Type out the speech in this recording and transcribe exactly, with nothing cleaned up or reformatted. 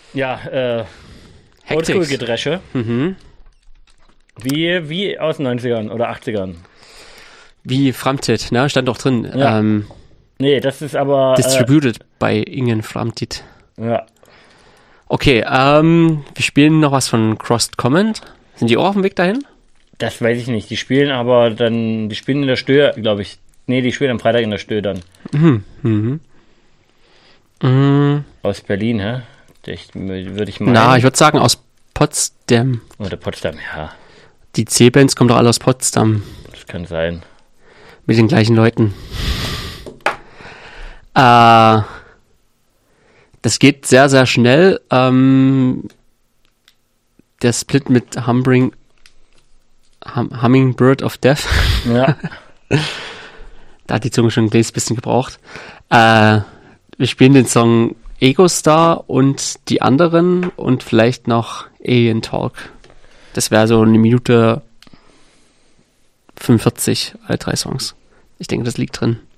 Ja, äh, Oldschool-Gedresche. Mhm. Wie, wie aus den neunzigern oder achtzigern. Wie Framtit, ne? Stand doch drin. Ja. Ähm, Nee, das ist aber... distributed äh, bei Ingen Framtit. Ja. Okay, ähm, wir spielen noch was von Crossed Comment. Sind die auch auf dem Weg dahin? Das weiß ich nicht. Die spielen aber dann... Die spielen in der Stö, glaube ich. Nee, die spielen am Freitag in der Stö dann. Mhm. Mhm. Mhm. Aus Berlin, hä? Würde ich meinen. Na, ich würde sagen aus Potsdam. Oder Potsdam, ja. Die C-Bands kommen doch alle aus Potsdam. Das kann sein. Mit den gleichen Leuten. Äh, das geht sehr, sehr schnell. Ähm, der Split mit Humbring, hum, Hummingbird of Death. Ja. Da hat die Zunge schon ein kleines bisschen gebraucht. Äh, wir spielen den Song Ego Star und die anderen und vielleicht noch Alien Talk. Das wäre so eine Minute fünfundvierzig, alle drei Songs. Ich denke, das liegt drin.